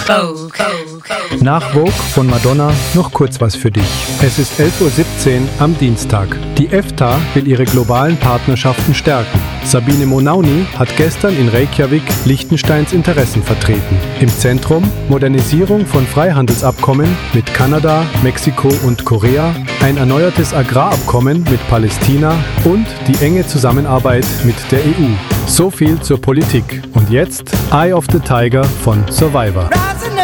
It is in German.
Nach Vogue von Madonna noch kurz was für dich. Es ist 11:17 Uhr am Dienstag. Die EFTA will ihre globalen Partnerschaften stärken. Sabine Monauni hat gestern in Reykjavik Liechtensteins Interessen vertreten. Im Zentrum Modernisierung von Freihandelsabkommen mit Kanada, Mexiko und Korea, ein erneuertes Agrarabkommen mit Palästina und die enge Zusammenarbeit mit der EU. So viel zur Politik. Und jetzt Eye of the Tiger von Survivor.